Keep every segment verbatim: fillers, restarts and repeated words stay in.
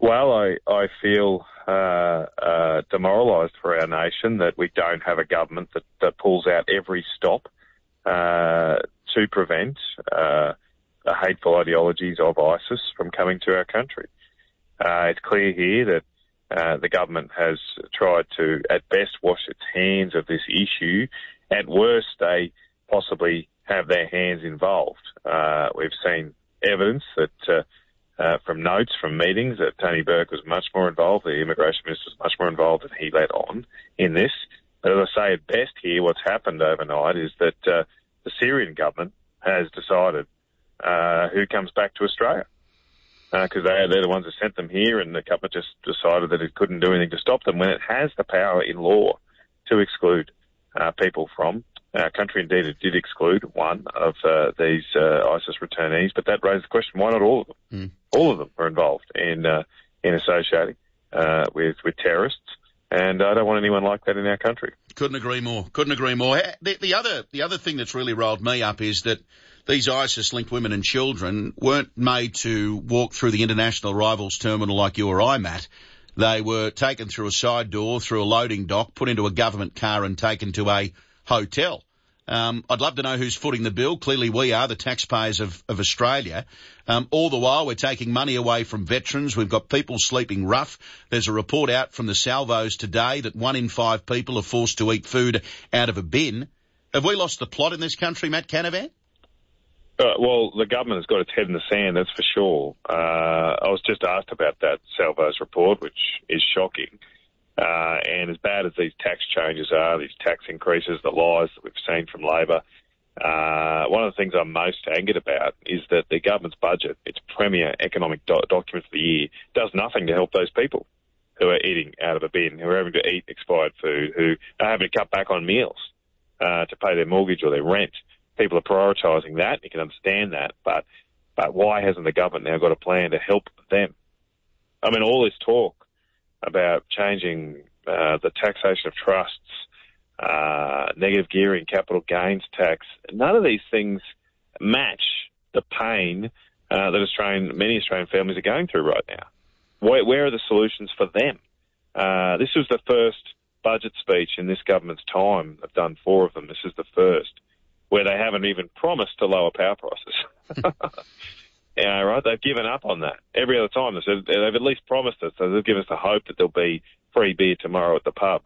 Well, I, I feel uh, uh, demoralised for our nation that we don't have a government that, that pulls out every stop uh, to prevent uh, the hateful ideologies of ISIS from coming to our country. Uh, it's clear here that uh, the government has tried to, at best, wash its hands of this issue. At worst, they possibly have their hands involved. Uh, we've seen evidence that uh, uh, from notes from meetings that Tony Burke was much more involved, the immigration minister was much more involved than he let on in this. But as I say, at best here, what's happened overnight is that uh, the Syrian government has decided uh, who comes back to Australia. Because uh, they, they're the ones that sent them here, and the government just decided that it couldn't do anything to stop them when it has the power in law to exclude uh, people from our country. Indeed, it did exclude one of uh, these uh, ISIS returnees, but that raised the question, why not all of them? Mm. All of them are involved in uh, in associating uh, with, with terrorists, and I don't want anyone like that in our country. Couldn't agree more. Couldn't agree more. The, the other the other thing that's really rolled me up is that these ISIS-linked women and children weren't made to walk through the international arrivals terminal like you or I, Matt. They were taken through a side door, through a loading dock, put into a government car and taken to a hotel. Um, I'd love to know who's footing the bill. Clearly we are, the taxpayers of, of Australia. Um, all the while we're taking money away from veterans. We've got people sleeping rough. There's a report out from the Salvos today that one in five people are forced to eat food out of a bin. Have we lost the plot in this country, Matt Canavan? Uh, well, the government has got its head in the sand, that's for sure. Uh, I was just asked about that Salvos report, which is shocking. Uh, and as bad as these tax changes are, these tax increases, the lies that we've seen from Labor, uh, one of the things I'm most angered about is that the government's budget, its premier economic do- document for the year, does nothing to help those people who are eating out of a bin, who are having to eat expired food, who are having to cut back on meals uh, to pay their mortgage or their rent. People are prioritising that. You can understand that, but but why hasn't the government now got a plan to help them? I mean, all this talk about changing uh, the taxation of trusts, uh, negative gearing, capital gains tax, none of these things match the pain uh, that Australian many Australian families are going through right now. Where, where are the solutions for them? Uh, this was the first budget speech in this government's time. They've done four of them. This is the first where they haven't even promised to lower power prices. Yeah, right. They've given up on that. Every other time they said they've at least promised us, so they've given us the hope that there'll be free beer tomorrow at the pub.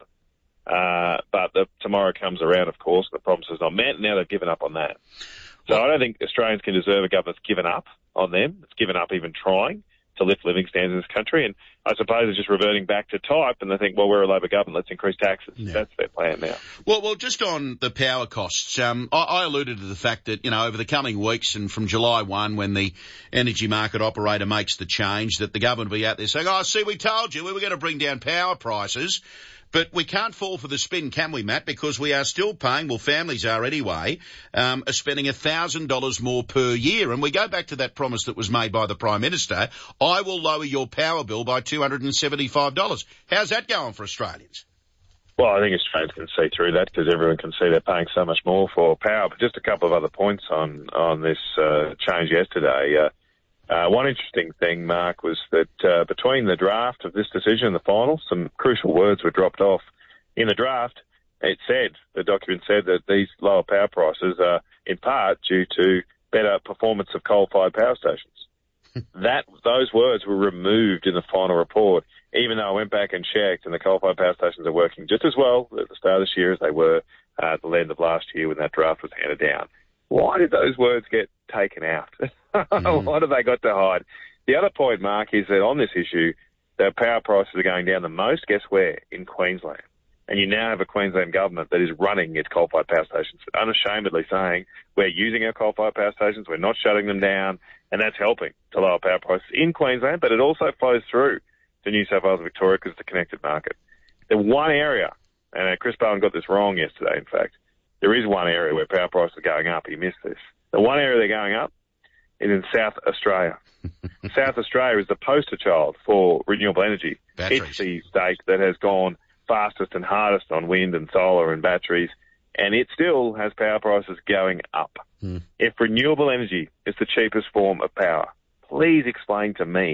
Uh, but the, tomorrow comes around, of course, and the promise is not met, and now they've given up on that. So I don't think Australians can deserve a government that's given up on them. It's given up even trying to lift living standards in this country. And I suppose it's just reverting back to type, and they think, well, we're a Labor government, let's increase taxes. Yeah. That's their plan now. Well, well, just on the power costs, um, I, I alluded to the fact that, you know, over the coming weeks and from July first, when the energy market operator makes the change, that the government will be out there saying, oh, see, we told you we were going to bring down power prices. But we can't fall for the spin, can we, Matt? Because we are still paying, well, families are anyway, um, are spending one thousand dollars more per year. And we go back to that promise that was made by the Prime Minister, I will lower your power bill by two hundred seventy-five dollars. How's that going for Australians? Well, I think Australians can see through that because everyone can see they're paying so much more for power. But just a couple of other points on, on this uh, change yesterday. Uh, Uh, one interesting thing, Mark, was that uh, between the draft of this decision and the final, some crucial words were dropped off. In the draft, it said, the document said that these lower power prices are in part due to better performance of coal-fired power stations. that Those words were removed in the final report, even though I went back and checked and the coal-fired power stations are working just as well at the start of this year as they were uh, at the end of last year when that draft was handed down. Why did those words get taken out? Mm. What have they got to hide? The other point, Mark, is that on this issue, the power prices are going down the most, guess where? In Queensland. And you now have a Queensland government that is running its coal-fired power stations, unashamedly saying, we're using our coal-fired power stations, we're not shutting them down, and that's helping to lower power prices in Queensland, but it also flows through to New South Wales and Victoria because it's a connected market. The one area, and Chris Bowen got this wrong yesterday, in fact, there is one area where power prices are going up. He missed this. The one area they're going up is in South Australia. South Australia is the poster child for renewable energy. Batteries. It's the state that has gone fastest and hardest on wind and solar and batteries, and it still has power prices going up. Hmm. If renewable energy is the cheapest form of power, please explain to me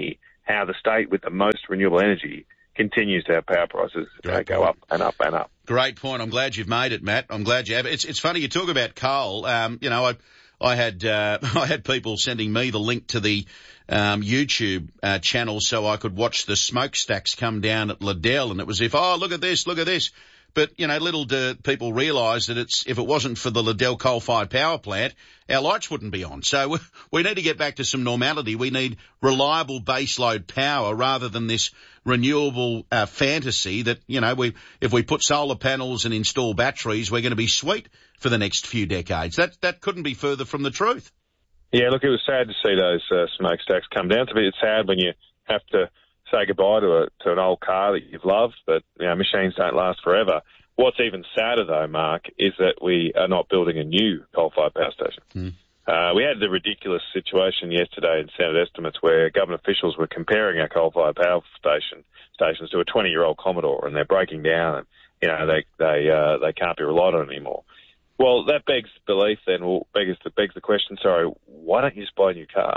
how the state with the most renewable energy continues to have power prices uh, go up and up and up. Great point. I'm glad you've made it, Matt. I'm glad you have. It's it's funny you talk about coal. Um, you know, I I had uh, I had people sending me the link to the um, YouTube uh, channel so I could watch the smokestacks come down at Liddell, and it was if oh look at this, look at this. But, you know, little do people realise that it's, if it wasn't for the Liddell coal-fired power plant, our lights wouldn't be on. So we need to get back to some normality. We need reliable baseload power rather than this renewable uh, fantasy that, you know, we, if we put solar panels and install batteries, we're going to be sweet for the next few decades. That, that couldn't be further from the truth. Yeah, look, it was sad to see those uh, smokestacks come down. It's sad when you have to say goodbye to a, to an old car that you've loved, but you know, machines don't last forever. What's even sadder, though, Mark, is that we are not building a new coal-fired power station. Mm. Uh, we had the ridiculous situation yesterday in Senate estimates where government officials were comparing our coal-fired power station stations to a twenty-year-old Commodore, and they're breaking down, and you know they they uh, they can't be relied on anymore. Well, that begs belief. Then, well, begs the begs the question. Sorry, why don't you just buy a new car?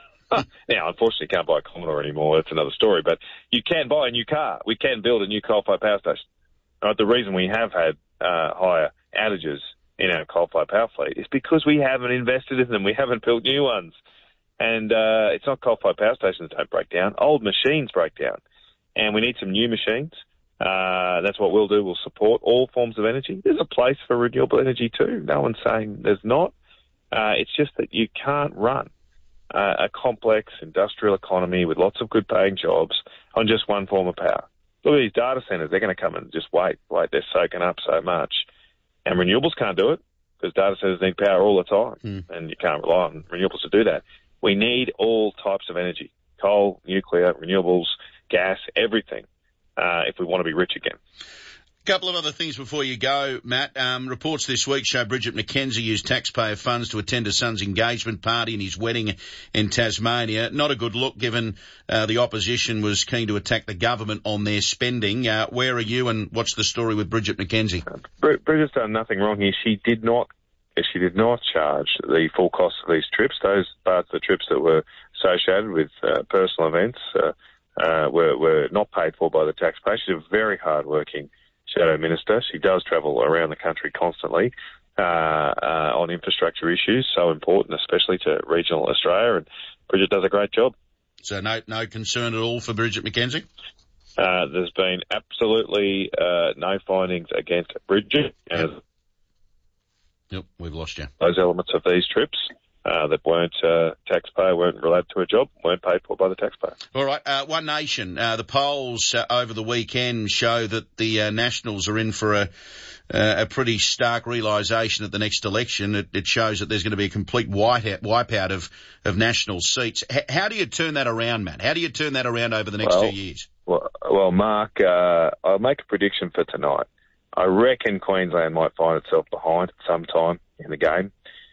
Now, unfortunately, you can't buy a Commodore anymore. That's another story. But you can buy a new car. We can build a new coal-fired power station. Right? The reason we have had uh, higher outages in our coal-fired power fleet is because we haven't invested in them. We haven't built new ones. And uh, it's not coal-fired power stations that don't break down. Old machines break down. And we need some new machines. Uh, that's what we'll do. We'll support all forms of energy. There's a place for renewable energy too. No one's saying there's not. Uh, it's just that you can't run Uh, a complex industrial economy with lots of good paying jobs on just one form of power. Look at these data centres. They're going to come and just wait, wait. They're soaking up so much. And renewables can't do it because data centres need power all the time. Mm. And you can't rely on renewables to do that. We need all types of energy, coal, nuclear, renewables, gas, everything, uh, if we want to be rich again. A couple of other things before you go, Matt. Um, reports this week show Bridget McKenzie used taxpayer funds to attend her son's engagement party and his wedding in Tasmania. Not a good look given uh, the opposition was keen to attack the government on their spending. Uh, where are you and what's the story with Bridget McKenzie? Uh, Brid- Bridget's done nothing wrong here. She did not she did not charge the full cost of these trips. Those parts of the trips that were associated with uh, personal events uh, uh, were, were not paid for by the taxpayer. She's a very hard-working Shadow Minister. She does travel around the country constantly uh, uh, on infrastructure issues, so important, especially to regional Australia, and Bridget does a great job. So no no concern at all for Bridget McKenzie? Uh, there's been absolutely uh, no findings against Bridget. Yep. Yep, we've lost you. Those elements of these trips uh, that weren't uh, taxpayer, weren't related to a job, weren't paid for by the taxpayer. All right, uh, One Nation. Uh, the polls uh, over the weekend show that the uh, Nationals are in for a, uh, a pretty stark realisation at the next election. It, it shows that there's going to be a complete whiteout, wipeout of, of National seats. H- how do you turn that around, Matt? How do you turn that around over the next well, two years? Well, well Mark, uh, I'll make a prediction for tonight. I reckon Queensland might find itself behind at some time in the game.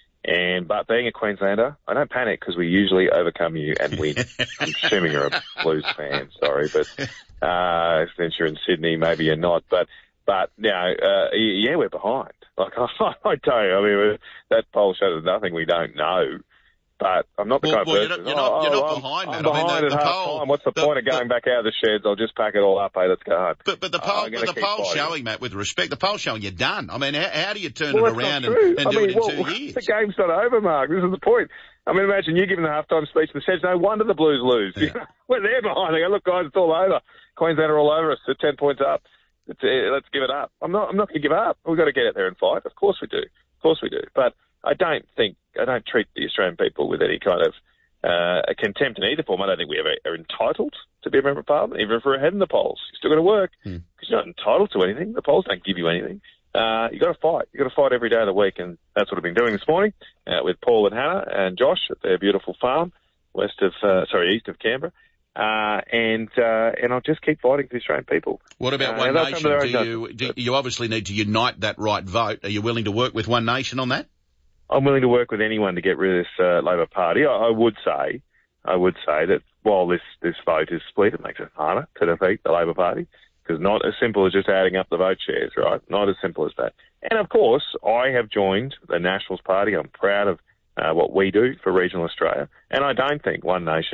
And but being a Queenslander, I don't panic because we usually overcome you and win. I'm assuming you're a Blues fan, sorry, but uh, since you're in Sydney, maybe you're not. But but you know, uh, yeah, we're behind. Like I, I tell you, I mean, that poll shows nothing we don't know. But I'm not the well, kind well, of person. You're not, you're not, oh, you're not I'm, behind, I'm Matt. behind I mean, the, at the half poll, time. What's the, the point of going the, back out of the sheds? I'll just pack it all up. Hey, let's go home. But, but the poll, uh, but the poll showing, Matt, with respect, the poll showing you're done. I mean, how, how do you turn well, it around and, and I do mean, it in well, two years? The game's not over, Mark. This is the point. I mean, imagine you giving the halftime speech in the Sedge. No wonder the Blues lose. Yeah. You know, we're there behind. They go, look, guys, it's all over. Queensland are all over us. They're ten points up. It's, uh, let's give it up. I'm not. I'm not going to give up. We've got to get out there and fight. Of course we do. Of course we do. But I don't think I don't treat the Australian people with any kind of uh, a contempt in either form. I don't think we ever are entitled to be a member of Parliament, even if we're ahead in the polls. You've still got to work because hmm. you're not entitled to anything. The polls don't give you anything. Uh, you got to fight. You got to fight every day of the week, and that's what I've been doing this morning uh, with Paul and Hannah and Josh at their beautiful farm west of, uh, sorry, east of Canberra. Uh, and uh, and I'll just keep fighting for the Australian people. What about uh, One Nation? Do you, do you obviously need to unite that right vote? Are you willing to work with One Nation on that? I'm willing to work with anyone to get rid of this uh, Labor Party. I, I would say, I would say that while this this vote is split, it makes it harder to defeat the Labor Party. Because not as simple as just adding up the vote shares, right? Not as simple as that. And, of course, I have joined the Nationals Party. I'm proud of uh, what we do for regional Australia. And I don't think One Nation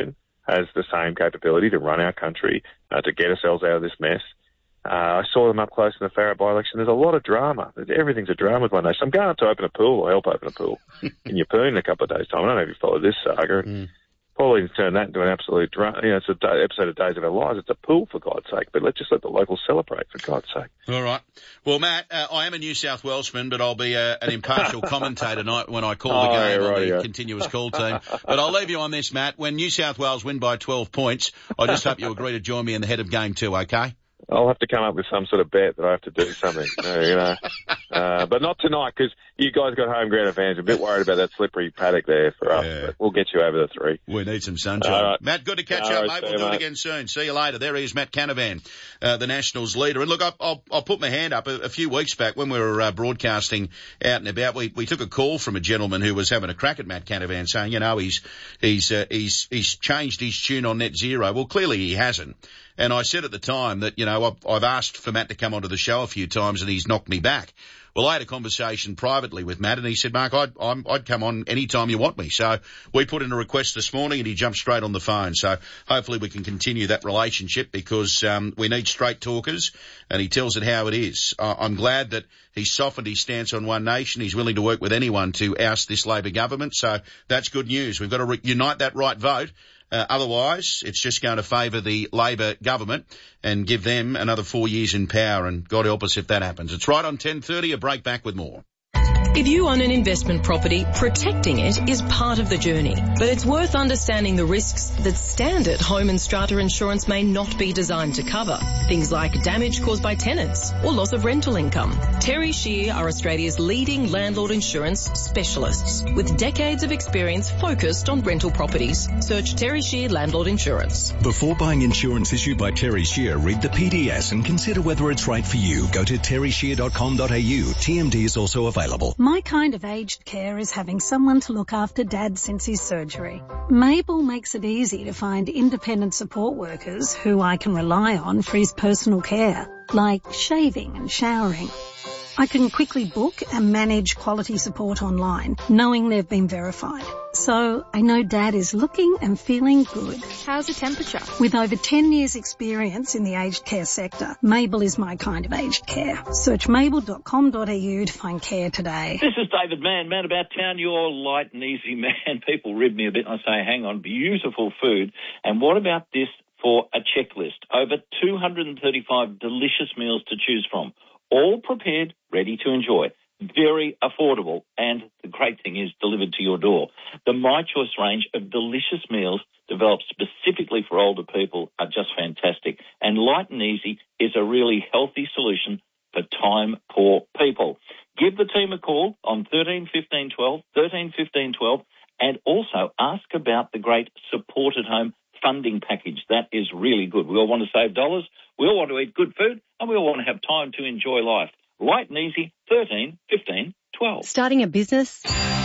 has the same capability to run our country, uh, to get ourselves out of this mess. Uh, I saw them up close in the Farrer by-election. There's a lot of drama. Everything's a drama with One Nation. I'm going up to open a pool or help open a pool in Yeppoon in a couple of days' time. I don't know if you follow this saga. Mm. Pauline's turned that into an absolute drama. You know, it's an day, episode of Days of Our Lives. It's a pool, for God's sake. But let's just let the locals celebrate, for God's sake. All right. Well, Matt, uh, I am a New South Welshman, but I'll be a, an impartial commentator night when I call the oh, game yeah, on right, the yeah. continuous call team. But I'll leave you on this, Matt. When New South Wales win by twelve points, I just hope you agree to join me in the head of game two, okay? I'll have to come up with some sort of bet that I have to do something, you know. Uh, but not tonight, because you guys got home ground advantage. I'm a bit worried about that slippery paddock there for us. Yeah. But we'll get you over the three. We need some sunshine. Uh, Matt, good to catch no, up, mate. We'll you, do mate. it again soon. See you later. There he is, Matt Canavan, uh, the Nationals leader. And look, I'll, I'll, I'll put my hand up. A, a few weeks back when we were uh, broadcasting out and about, we, we took a call from a gentleman who was having a crack at Matt Canavan, saying, you know, he's he's uh, he's he's changed his tune on net zero. Well, clearly he hasn't. And I said at the time that, you know, I've, I've asked for Matt to come onto the show a few times and he's knocked me back. Well, I had a conversation privately with Matt and he said, Mark, I'd, I'm, I'd come on any time you want me. So we put in a request this morning and he jumped straight on the phone. So hopefully we can continue that relationship because um, we need straight talkers and he tells it how it is. Uh, I'm glad that he's softened his stance on One Nation. He's willing to work with anyone to oust this Labor government. So that's good news. We've got to re- unite that right vote. Uh, otherwise, it's just going to favour the Labor government and give them another four years in power, and God help us if that happens. It's right on ten thirty, a break, back with more. If you own an investment property, protecting it is part of the journey. But it's worth understanding the risks that standard home and strata insurance may not be designed to cover. Things like damage caused by tenants or loss of rental income. Terry Shear are Australia's leading landlord insurance specialists with decades of experience focused on rental properties. Search Terry Shear Landlord Insurance. Before buying insurance issued by Terry Shear, read the P D S and consider whether it's right for you. Go to terry shear dot com dot a u. T M D is also available. My kind of aged care is having someone to look after Dad since his surgery. Mabel makes it easy to find independent support workers who I can rely on for his personal care, like shaving and showering. I can quickly book and manage quality support online, knowing they've been verified. So I know Dad is looking and feeling good. How's the temperature? With over ten years experience in the aged care sector, Mabel is my kind of aged care. Search mabel dot com dot a u to find care today. This is David Mann, Man About Town, your light and easy man. People rib me a bit and I say, hang on, beautiful food. And what about this for a checklist? Over two hundred thirty-five delicious meals to choose from. All prepared, ready to enjoy. Very affordable, and the great thing is delivered to your door. The My Choice range of delicious meals developed specifically for older people are just fantastic. And light and easy is a really healthy solution for time-poor people. Give the team a call on thirteen fifteen twelve, thirteen fifteen twelve, and also ask about the great Support at Home funding package. That is really good. We all want to save dollars, we all want to eat good food, and we all want to have time to enjoy life. Light and easy, thirteen fifteen twelve. Starting a business?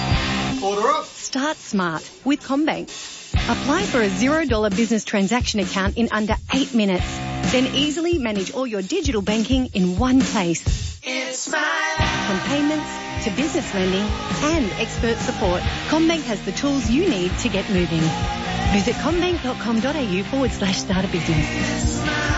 Order up. Start smart with CommBank. Apply for a zero dollar business transaction account in under eight minutes. Then easily manage all your digital banking in one place. It's my life. From payments to business lending and expert support, CommBank has the tools you need to get moving. Visit commbank dot com dot a u forward slash start a business.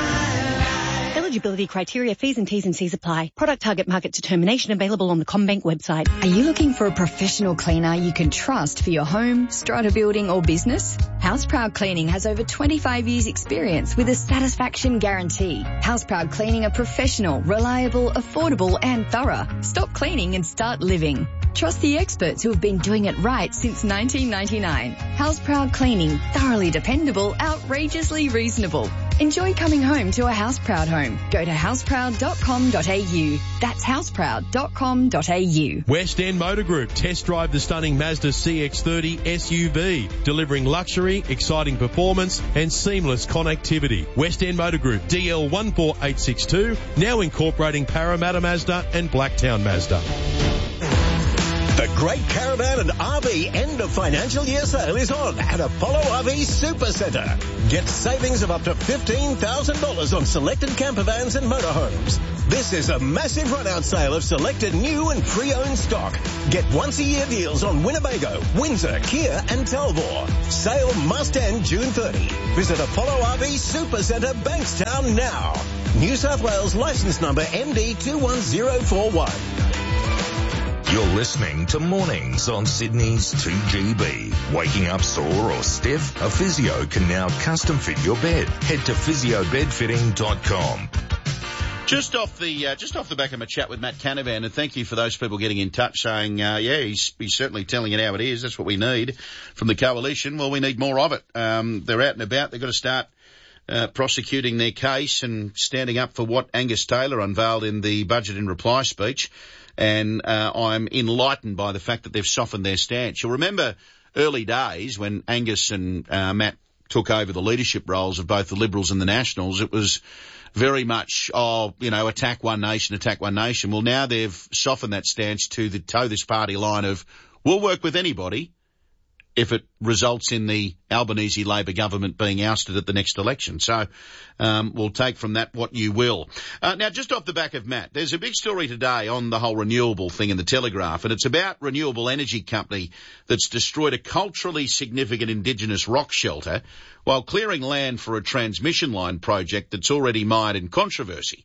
Eligibility criteria, fees and T's and C's apply. Product target market determination available on the CommBank website. Are you looking for a professional cleaner you can trust for your home, strata building or business? Houseproud Cleaning has over twenty-five years experience with a satisfaction guarantee. Houseproud Cleaning are professional, reliable, affordable and thorough. Stop cleaning and start living. Trust the experts who have been doing it right since nineteen ninety-nine. Houseproud Cleaning, thoroughly dependable, outrageously reasonable. Enjoy coming home to a Houseproud home. Go to houseproud dot com dot a u. That's houseproud dot com dot a u. West End Motor Group. Test drive the stunning Mazda C X thirty S U V, delivering luxury, exciting performance and seamless connectivity. West End Motor Group, D L one four eight six two, now incorporating Parramatta Mazda and Blacktown Mazda. The Great Caravan and R V end of financial year sale is on at Apollo R V Supercentre. Get savings of up to fifteen thousand dollars on selected camper vans and motorhomes. This is a massive run-out sale of selected new and pre-owned stock. Get once-a-year deals on Winnebago, Windsor, Kia and Talbot. Sale must end June thirtieth. Visit Apollo R V Supercentre, Bankstown now. New South Wales licence number M D two one zero four one. You're listening to Mornings on Sydney's two G B. Waking up sore or stiff? A physio can now custom fit your bed. Head to physio bed fitting dot com. Just off the uh, just off the back of my chat with Matt Canavan, and thank you for those people getting in touch saying, uh, yeah, he's, he's certainly telling it how it is. That's what we need from the coalition. Well, we need more of it. Um, they're out and about. They've got to start uh, prosecuting their case and standing up for what Angus Taylor unveiled in the budget in reply speech. And uh, I'm enlightened by the fact that they've softened their stance. You'll remember early days when Angus and uh, Matt took over the leadership roles of both the Liberals and the Nationals. It was very much, oh, you know, attack one nation, attack one nation. Well, now they've softened that stance to the toe this party line of, we'll work with anybody if it results in the Albanese Labor government being ousted at the next election. So um, we'll take from that what you will. Uh, now, just off the back of Matt, there's a big story today on the whole renewable thing in the Telegraph, and it's about renewable energy company that's destroyed a culturally significant Indigenous rock shelter while clearing land for a transmission line project that's already mired in controversy.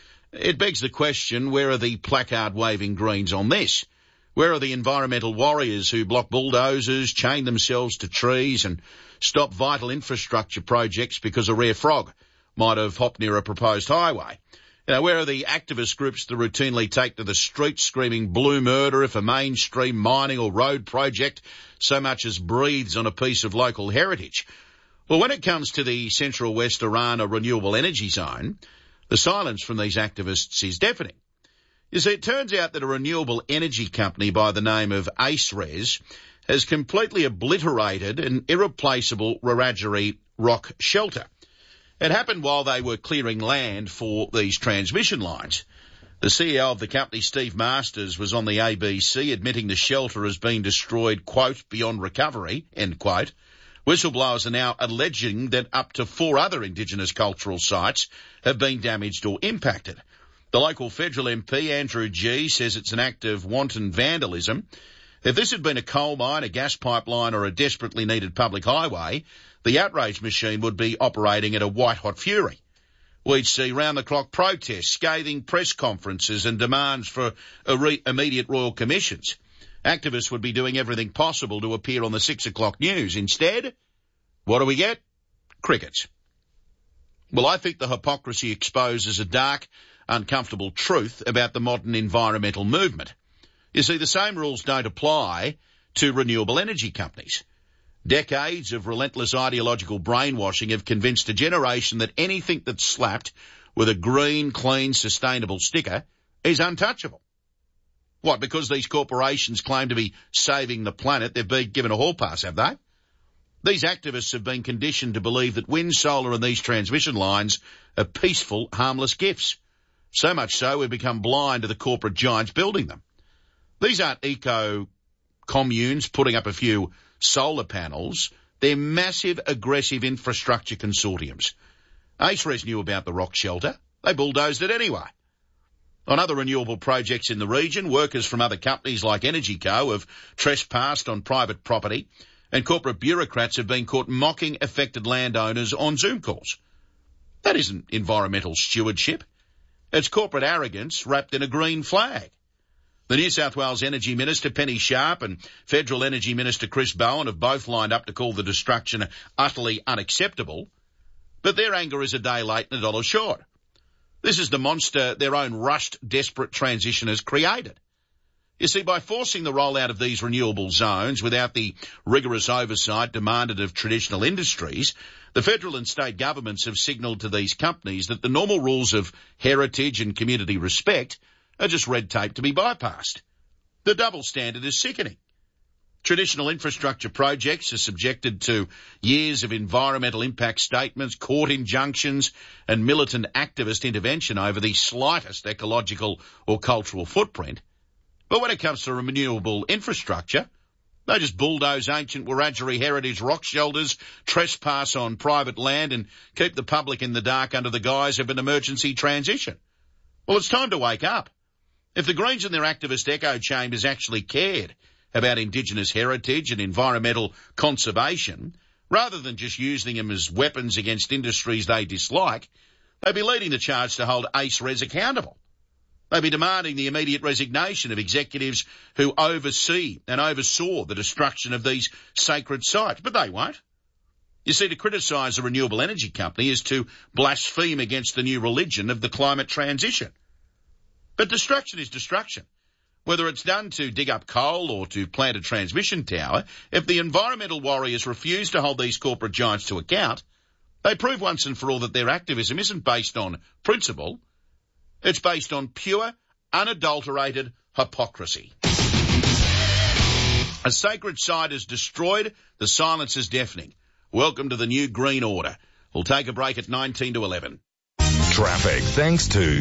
It begs the question, where are the placard-waving Greens on this? Where are the environmental warriors who block bulldozers, chain themselves to trees and stop vital infrastructure projects because a rare frog might have hopped near a proposed highway? You know, where are the activist groups that routinely take to the streets screaming blue murder if a mainstream mining or road project so much as breathes on a piece of local heritage? Well, when it comes to the Central West Orana renewable energy zone, the silence from these activists is deafening. You see, it turns out that a renewable energy company by the name of AceRes has completely obliterated an irreplaceable Wiradjuri rock shelter. It happened while they were clearing land for these transmission lines. The C E O of the company, Steve Masters, was on the A B C admitting the shelter has been destroyed, quote, beyond recovery, end quote. Whistleblowers are now alleging that up to four other Indigenous cultural sites have been damaged or impacted. The local federal M P, Andrew Gee, says it's an act of wanton vandalism. If this had been a coal mine, a gas pipeline or a desperately needed public highway, the outrage machine would be operating at a white-hot fury. We'd see round-the-clock protests, scathing press conferences and demands for re- immediate royal commissions. Activists would be doing everything possible to appear on the six o'clock news. Instead, what do we get? Crickets. Well, I think the hypocrisy exposes a dark, uncomfortable truth about the modern environmental movement. You see, the same rules don't apply to renewable energy companies. Decades of relentless ideological brainwashing have convinced a generation that anything that's slapped with a green, clean, sustainable sticker is untouchable. What, because these corporations claim to be saving the planet, they've been given a hall pass, have they? These activists have been conditioned to believe that wind, solar and these transmission lines are peaceful, harmless gifts. So much so we've become blind to the corporate giants building them. These aren't eco-communes putting up a few solar panels. They're massive, aggressive infrastructure consortiums. AceRes knew about the rock shelter. They bulldozed it anyway. On other renewable projects in the region, workers from other companies like EnergyCo have trespassed on private property, and corporate bureaucrats have been caught mocking affected landowners on Zoom calls. That isn't environmental stewardship. It's corporate arrogance wrapped in a green flag. The New South Wales Energy Minister, Penny Sharp, and Federal Energy Minister, Chris Bowen, have both lined up to call the destruction utterly unacceptable, but their anger is a day late and a dollar short. This is the monster their own rushed, desperate transition has created. You see, by forcing the rollout of these renewable zones without the rigorous oversight demanded of traditional industries, the federal and state governments have signalled to these companies that the normal rules of heritage and community respect are just red tape to be bypassed. The double standard is sickening. Traditional infrastructure projects are subjected to years of environmental impact statements, court injunctions and militant activist intervention over the slightest ecological or cultural footprint. But when it comes to renewable infrastructure, they just bulldoze ancient Wiradjuri heritage rock shelters, trespass on private land and keep the public in the dark under the guise of an emergency transition. Well, it's time to wake up. If the Greens and their activist echo chambers actually cared about Indigenous heritage and environmental conservation, rather than just using them as weapons against industries they dislike, they'd be leading the charge to hold Ace Res accountable. They'd be demanding the immediate resignation of executives who oversee and oversaw the destruction of these sacred sites. But they won't. You see, to criticise a renewable energy company is to blaspheme against the new religion of the climate transition. But destruction is destruction. Whether it's done to dig up coal or to plant a transmission tower, if the environmental warriors refuse to hold these corporate giants to account, they prove once and for all that their activism isn't based on principle. It's based on pure, unadulterated hypocrisy. A sacred site is destroyed, the silence is deafening. Welcome to the new green order. We'll take a break at nineteen to eleven. Traffic thanks to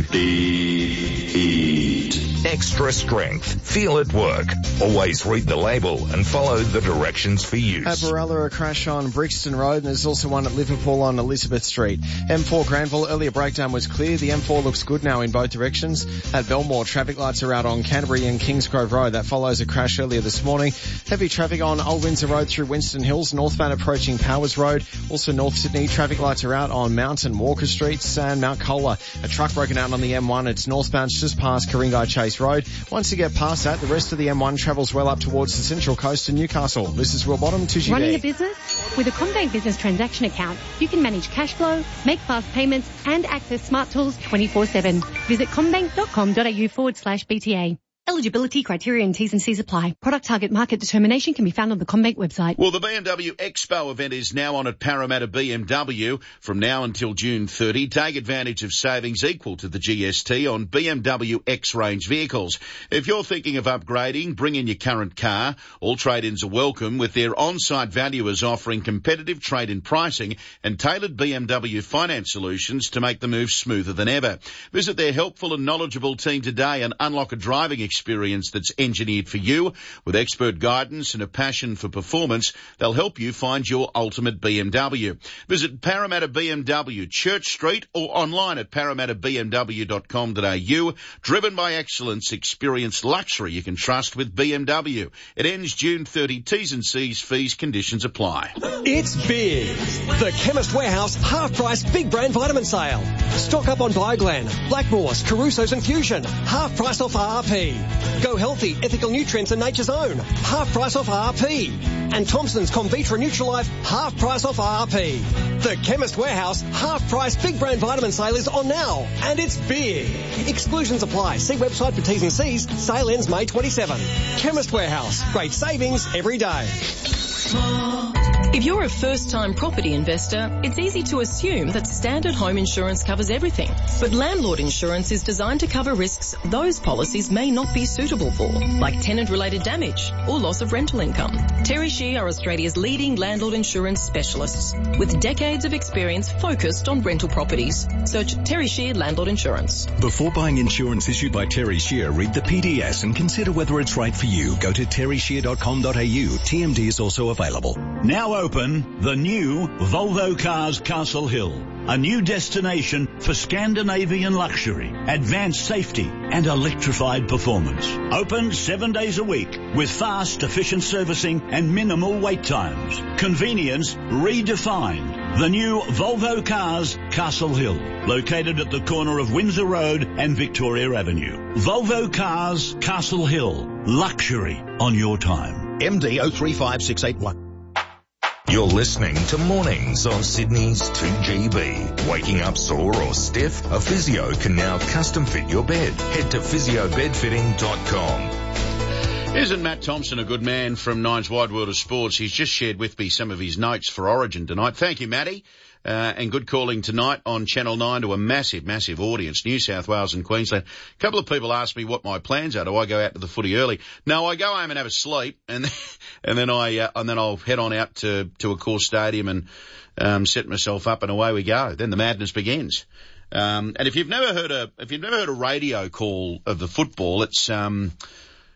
Eat Extra Strength. Feel it work. Always read the label and follow the directions for use. At Barella, a crash on Brixton Road, and there's also one at Liverpool on Elizabeth Street. M four Granville, earlier breakdown was clear. The M four looks good now in both directions. At Belmore, traffic lights are out on Canterbury and Kingsgrove Road. That follows a crash earlier this morning. Heavy traffic on Old Windsor Road through Winston Hills, northbound approaching Powers Road. Also North Sydney, traffic lights are out on Mountain Walker Streets and Mount Cola. A truck broken out on the M one. It's northbound just past Karingai Chase Road. Once you get past that, the rest of the M one travels well up towards the Central Coast in Newcastle. This is Will Bottom, two G B. Running a business? With a CommBank business transaction account, you can manage cash flow, make fast payments, and access smart tools twenty-four seven. Visit commbank.com.au forward slash BTA. Eligibility criteria and T's and C's apply. Product target market determination can be found on the CommBank website. Well, the B M W Expo event is now on at Parramatta B M W from now until June thirtieth. Take advantage of savings equal to the G S T on B M W X-Range vehicles. If you're thinking of upgrading, bring in your current car. All trade-ins are welcome, with their on-site valuers offering competitive trade-in pricing and tailored B M W finance solutions to make the move smoother than ever. Visit their helpful and knowledgeable team today and unlock a driving experience experience that's engineered for you. With expert guidance and a passion for performance, they'll help you find your ultimate B M W. Visit Parramatta B M W, Church Street, or online at parramatta b m w dot com dot a u. Driven by excellence, experience luxury you can trust with B M W. It ends June thirtieth. T's and C's, fees, conditions apply. It's big. The Chemist Warehouse half-price big brand vitamin sale. Stock up on Bioglan, Blackmores, Caruso's and Fusion. Half price off R R P. Go healthy, ethical nutrients and Nature's Own. Half price off R R P. And Thompson's Convitra Nutrilife, half price off R R P. The Chemist Warehouse half price big brand vitamin sale is on now. And it's big. Exclusions apply. See website for T's and C's. Sale ends May twenty-seventh. Chemist Warehouse. Great savings every day. If you're a first-time property investor, it's easy to assume that standard home insurance covers everything. But landlord insurance is designed to cover risks those policies may not be suitable for, like tenant-related damage or loss of rental income. Terry Shear are Australia's leading landlord insurance specialists, with decades of experience focused on rental properties. Search Terry Shear Landlord Insurance. Before buying insurance issued by Terry Shear, read the P D S and consider whether it's right for you. Go to terry shear dot com dot a u. T M D is also available. Now open the new Volvo Cars Castle Hill, a new destination for Scandinavian luxury, advanced safety and electrified performance. Open seven days a week with fast, efficient servicing and minimal wait times. Convenience redefined. The new Volvo Cars Castle Hill, located at the corner of Windsor Road and Victoria Avenue. Volvo Cars Castle Hill, luxury on your time. M D zero three five six eight one. You're listening to Mornings on Sydney's two G B. Waking up sore or stiff? A physio can now custom fit your bed. Head to physio bed fitting dot com. Isn't Matt Thompson a good man from Nine's Wide World of Sports? He's just shared with me some of his notes for Origin tonight. Thank you, Matty. Uh, and good calling tonight on Channel nine to a massive, massive audience, New South Wales and Queensland. A couple of people asked me what my plans are. Do I go out to the footy early? No, I go home and have a sleep, and and then I uh, and then I'll head on out to to a core stadium and um, set myself up, and away we go. Then the madness begins. Um, and if you've never heard a if you've never heard a radio call of the football, it's um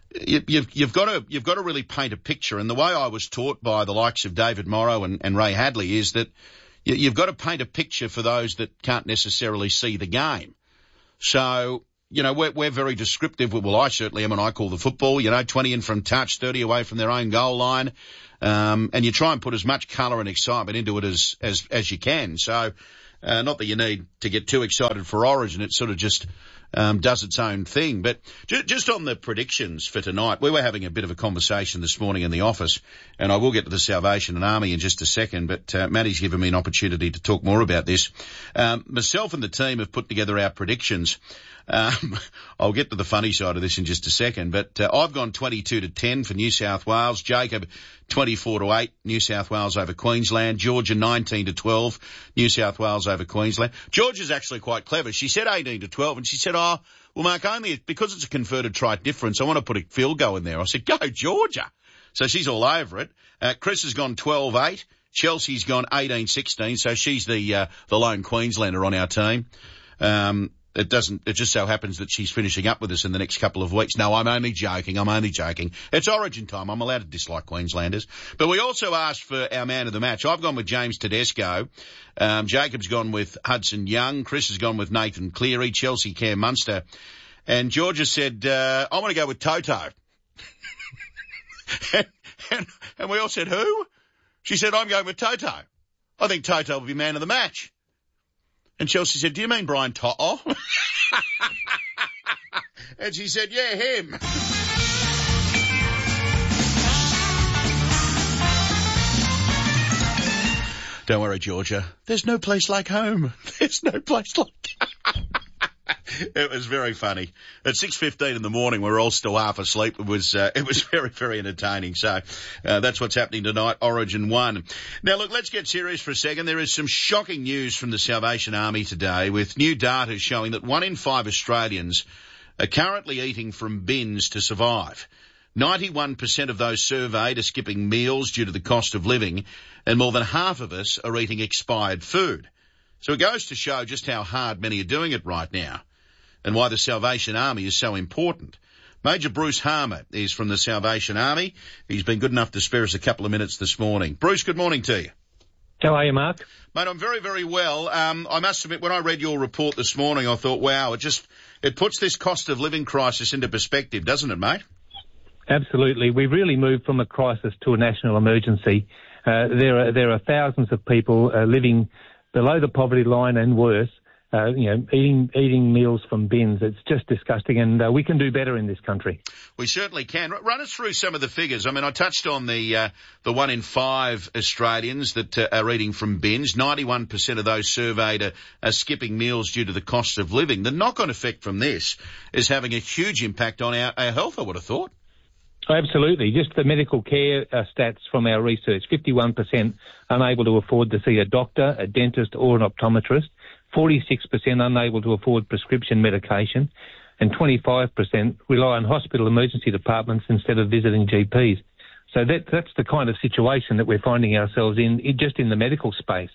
you, you've, you've got to you've got to really paint a picture. And the way I was taught by the likes of David Morrow and, and Ray Hadley is that you, you've got to paint a picture for those that can't necessarily see the game. So, you know, we're, we're very descriptive. Well, I certainly am, and I call the football, you know, twenty in from touch, thirty away from their own goal line. Um, and you try and put as much colour and excitement into it as, as, as you can. So, uh, not that you need to get too excited for Origin. It sort of just, um, does its own thing. But ju- just on the predictions for tonight, we were having a bit of a conversation this morning in the office, and I will get to the Salvation Army in just a second, but, uh, Matty's given me an opportunity to talk more about this. Um, myself and the team have put together our predictions. Um, I'll get to the funny side of this in just a second, but uh, I've gone twenty-two to ten for New South Wales. Jacob, twenty-four to eight, New South Wales over Queensland. Georgia, nineteen to twelve, New South Wales over Queensland. Georgia's actually quite clever. She said eighteen to twelve, and she said, oh, well, Mark, only because it's a converted try difference, I want to put a field goal in there. I said, go, Georgia. So she's all over it. Uh, Chris has gone twelve eight. Chelsea's gone eighteen sixteen, so she's the uh, the lone Queenslander on our team. Um It doesn't, it just so happens that she's finishing up with us in the next couple of weeks. No, I'm only joking. I'm only joking. It's Origin time. I'm allowed to dislike Queenslanders. But we also asked for our man of the match. I've gone with James Tedesco. Um, Jacob's gone with Hudson Young. Chris has gone with Nathan Cleary. Chelsea Cam Munster. And Georgia said, uh, I want to go with Toto. and, and, and we all said, who? She said, I'm going with Toto. I think Toto will be man of the match. And Chelsea said, do you mean Brian Toto? And she said, yeah, him. Don't worry, Georgia. There's no place like home. There's no place like It was very funny. At six fifteen in the morning, we were all still half asleep. It was, uh, it was very, very entertaining. So, uh, that's what's happening tonight. Origin one. Now look, let's get serious for a second. There is some shocking news from the Salvation Army today, with new data showing that one in five Australians are currently eating from bins to survive. ninety-one percent of those surveyed are skipping meals due to the cost of living, and more than half of us are eating expired food. So it goes to show just how hard many are doing it right now, and why the Salvation Army is so important. Major Bruce Harmer is from the Salvation Army. He's been good enough to spare us a couple of minutes this morning. Bruce, good morning to you. How are you, Mark? Mate, I'm very, very well. Um, I must admit, when I read your report this morning, I thought, wow, it just, it puts this cost of living crisis into perspective, doesn't it, mate? Absolutely. We've really moved from a crisis to a national emergency. Uh, there are, there are thousands of people uh, living below the poverty line and worse. Uh, you know, eating eating meals from bins. It's just disgusting, and uh, we can do better in this country. We certainly can. Run us through some of the figures. I mean, I touched on the uh, the one in five Australians that uh, are eating from bins. ninety-one percent of those surveyed are, are skipping meals due to the cost of living. The knock-on effect from this is having a huge impact on our, our health, I would have thought. Absolutely. Just the medical care uh, stats from our research, fifty-one percent unable to afford to see a doctor, a dentist or an optometrist. forty-six percent unable to afford prescription medication, and twenty-five percent rely on hospital emergency departments instead of visiting G Ps. So that, that's the kind of situation that we're finding ourselves in, just in the medical space.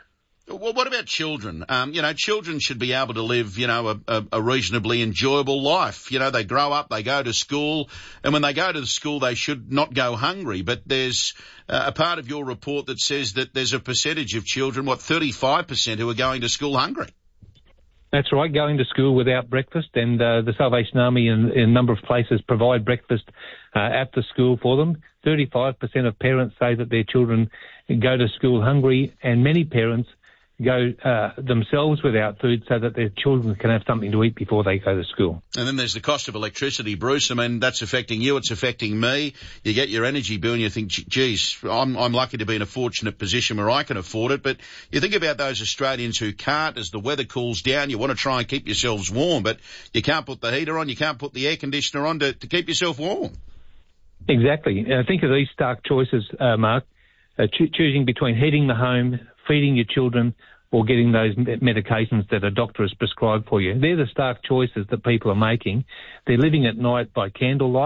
Well, what about children? Um, you know, children should be able to live, you know, a, a, a reasonably enjoyable life. You know, they grow up, they go to school, and when they go to the school, they should not go hungry. But there's uh, a part of your report that says that there's a percentage of children, what, thirty-five percent who are going to school hungry. That's right, going to school without breakfast, and uh, the Salvation Army in, in a number of places provide breakfast uh, at the school for them. thirty-five percent of parents say that their children go to school hungry, and many parents go uh, themselves without food so that their children can have something to eat before they go to school. And then there's the cost of electricity, Bruce. I mean, that's affecting you, it's affecting me. You get your energy bill and you think, geez, I'm, I'm lucky to be in a fortunate position where I can afford it. But you think about those Australians who can't. As the weather cools down, you want to try and keep yourselves warm, but you can't put the heater on, you can't put the air conditioner on to, to keep yourself warm. Exactly. And I think of these stark choices, uh, Mark, uh, cho- choosing between heating the home, feeding your children, or getting those medications that a doctor has prescribed for you. They're the stark choices that people are making. They're living at night by candlelight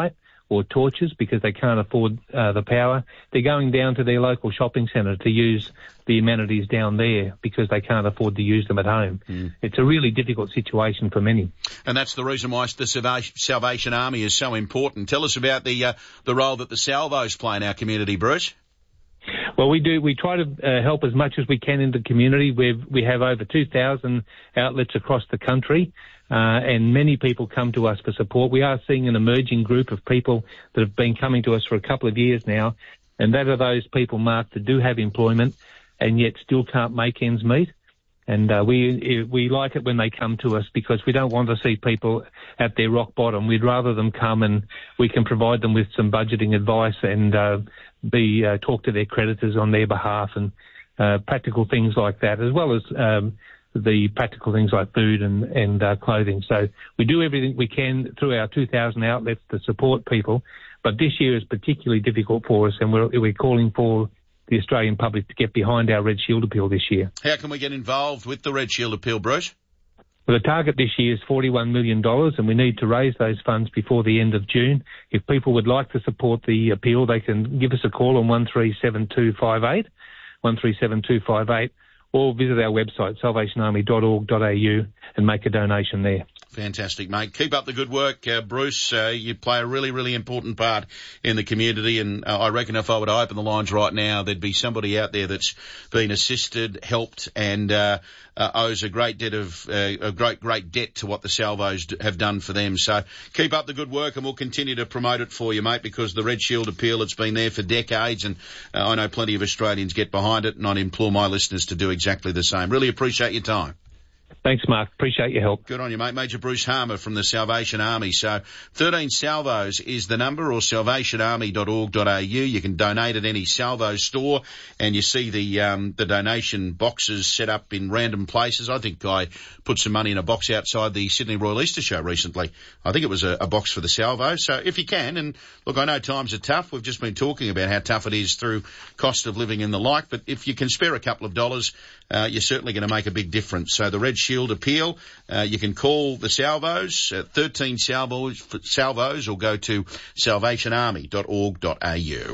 or torches because they can't afford uh, the power. They're going down to their local shopping centre to use the amenities down there because they can't afford to use them at home. Mm. It's a really difficult situation for many. And that's the reason why the Salvation Army is so important. Tell us about the uh, the role that the Salvos play in our community, Bruce. Well, we do. We try to uh, help as much as we can in the community. We've, we have over two thousand outlets across the country, uh, and many people come to us for support. We are seeing an emerging group of people that have been coming to us for a couple of years now, and that are those people, Mark, that do have employment and yet still can't make ends meet. And uh, we we like it when they come to us because we don't want to see people at their rock bottom. We'd rather them come and we can provide them with some budgeting advice and uh, be uh, talk to their creditors on their behalf and uh, practical things like that, as well as um, the practical things like food and, and uh, clothing. So we do everything we can through our two thousand outlets to support people. But this year is particularly difficult for us, and we're, we're calling for the Australian public to get behind our Red Shield appeal this year. How can we get involved with the Red Shield appeal, Bruce? Well, the target this year is forty-one million dollars, and we need to raise those funds before the end of June. If people would like to support the appeal, they can give us a call on one three seven two five eight, one three seven two five eight, or visit our website, salvation army dot org dot a u, and make a donation there. Fantastic, mate. Keep up the good work, uh, Bruce. Uh, you play a really, really important part in the community, and uh, I reckon if I were to open the lines right now, there'd be somebody out there that's been assisted, helped, and uh, uh, owes a great debt of uh, a great, great debt to what the Salvos d- have done for them. So keep up the good work, and we'll continue to promote it for you, mate, because the Red Shield appeal, it's been there for decades, and uh, I know plenty of Australians get behind it, and I'd implore my listeners to do exactly the same. Really appreciate your time. Thanks, Mark. Appreciate your help. Good on you, mate. Major Bruce Harmer from the Salvation Army. So thirteen Salvos is the number, or salvation army dot org dot a u. You can donate at any Salvo store, and you see the um, the donation boxes set up in random places. I think I put some money in a box outside the Sydney Royal Easter Show recently. I think it was a, a box for the Salvo. So if you can, and look, I know times are tough. We've just been talking about how tough it is through cost of living and the like, but if you can spare a couple of dollars, uh, you're certainly going to make a big difference. So the Red Shield appeal, uh, you can call the Salvos, uh, thirteen Salvos, Salvos, or go to salvation army dot org dot a u.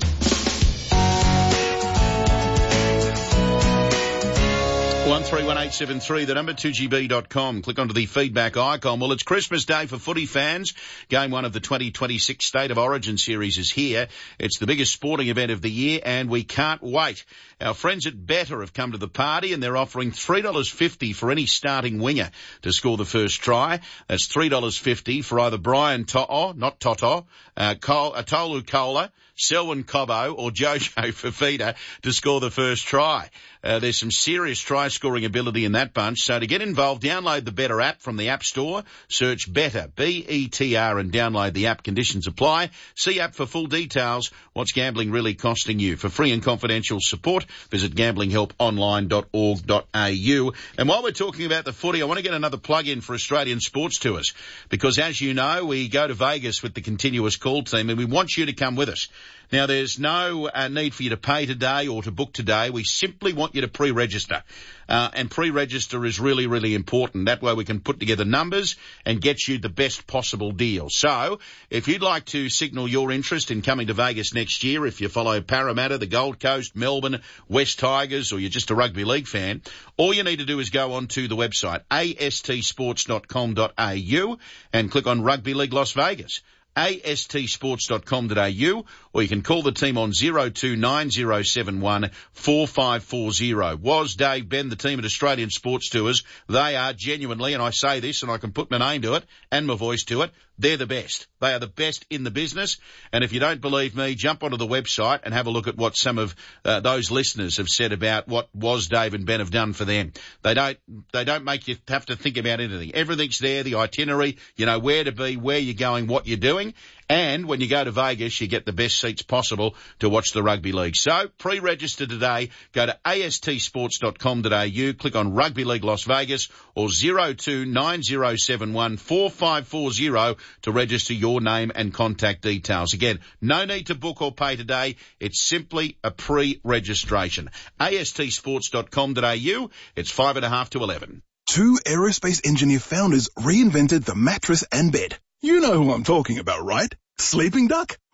one three one eight seven three, the number two g b dot com. Click onto the feedback icon. Well, it's Christmas Day for footy fans. Game one of the twenty twenty-six State of Origin series is here. It's the biggest sporting event of the year, and we can't wait. Our friends at Better have come to the party, and they're offering three dollars fifty for any starting winger to score the first try. That's three dollars fifty for either Brian To'o, not Toto, uh, Cole, uh, Tolu Kola, Selwyn Cobbo, or Jojo Fafita to score the first try. Uh, there's some serious try-scoring ability in that bunch. So to get involved, download the Better app from the App Store. Search Better, B E T R, and download the app. Conditions apply. See app for full details. What's gambling really costing you? For free and confidential support, visit gambling help online dot org dot a u. And while we're talking about the footy, I want to get another plug in for Australian Sports Tours, because as you know, we go to Vegas with the Continuous Call team, and we want you to come with us. Now, there's no uh, need for you to pay today or to book today. We simply want you to pre-register. Uh, and pre-register is really, really important. That way we can put together numbers and get you the best possible deal. So, if you'd like to signal your interest in coming to Vegas next year, if you follow Parramatta, the Gold Coast, Melbourne, West Tigers, or you're just a rugby league fan, all you need to do is go onto the website, a s t sports dot com dot a u, and click on Rugby League Las Vegas. a s t sports dot com dot a u, or you can call the team on zero two nine zero seven one four five four zero. Was Dave, Ben, the team at Australian Sports Tours, they are genuinely, and I say this and I can put my name to it and my voice to it, they're the best. They are the best in the business. And if you don't believe me, jump onto the website and have a look at what some of uh, those listeners have said about what Was Dave and Ben have done for them. They don't, they don't make you have to think about anything. Everything's there, the itinerary, you know where to be, where you're going, what you're doing. And when you go to Vegas, you get the best seats possible to watch the rugby league. So pre-register today. Go to a s t sports dot com dot a u, click on Rugby League Las Vegas, or zero two nine zero seven one four five four zero to register your name and contact details. Again, no need to book or pay today. It's simply a pre-registration. a s t sports dot com dot a u. It's five and a half to eleven. Two aerospace engineer founders reinvented the mattress and bed. You know who I'm talking about, right? Sleeping Duck.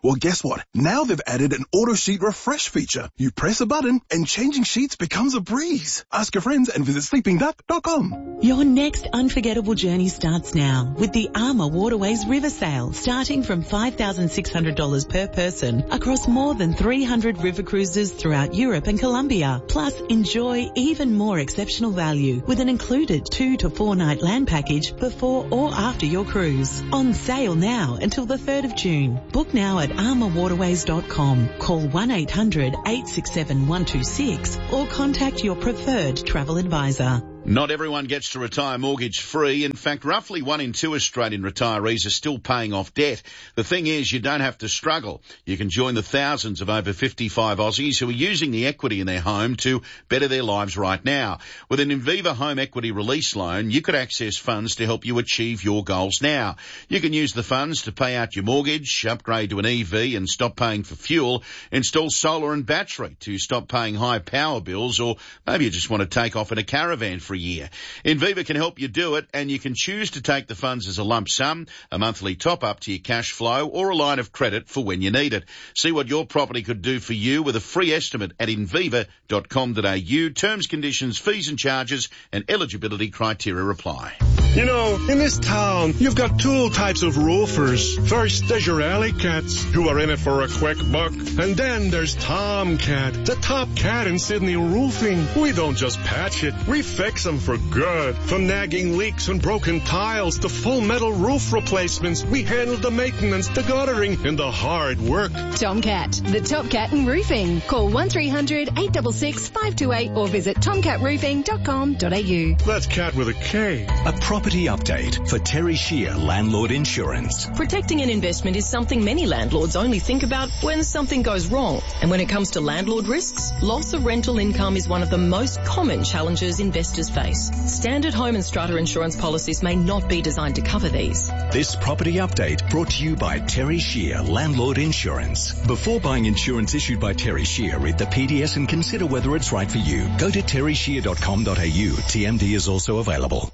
Well, guess what? Now they've added an auto sheet refresh feature. You press a button and changing sheets becomes a breeze. Ask your friends and visit sleeping duck dot com. Your next unforgettable journey starts now with the Armour Waterways River Sail, starting from five thousand six hundred dollars per person across more than three hundred river cruises throughout Europe and Colombia. Plus, enjoy even more exceptional value with an included two to four night land package before or after your cruise. On sale now until the third of June. Book now at armour waterways dot com. Call one eight hundred eight six seven one two six or contact your preferred travel advisor. Not everyone gets to retire mortgage-free. In fact, roughly one in two Australian retirees are still paying off debt. The thing is, you don't have to struggle. You can join the thousands of over fifty-five Aussies who are using the equity in their home to better their lives right now. With an Inviva Home Equity Release Loan, you could access funds to help you achieve your goals now. You can use the funds to pay out your mortgage, upgrade to an E V and stop paying for fuel, install solar and battery to stop paying high power bills, or maybe you just want to take off in a caravan for a year. Inviva can help you do it, and you can choose to take the funds as a lump sum, a monthly top-up to your cash flow, or a line of credit for when you need it. See what your property could do for you with a free estimate at inviva dot com dot a u. Terms, conditions, fees and charges and eligibility criteria apply. You know, in this town, you've got two types of roofers. First, there's your alley cats, who are in it for a quick buck. And then there's Tomcat, the top cat in Sydney roofing. We don't just patch it, we fix them for good. From nagging leaks and broken tiles to full metal roof replacements, we handle the maintenance, the guttering, and the hard work. Tomcat, the top cat in roofing. Call one three hundred eight six six five two eight or visit tomcat roofing dot com dot a u. That's cat with a K. A property update for Terry Shear Landlord Insurance. Protecting an investment is something many landlords only think about when something goes wrong. And when it comes to landlord risks, loss of rental income is one of the most common challenges investors face. Standard home and strata insurance policies may not be designed to cover these. This property update brought to you by Terry Shear Landlord Insurance. Before buying insurance issued by Terry Shear, read the P D S and consider whether it's right for you. Go to terry shear dot com dot a u. T M D is also available.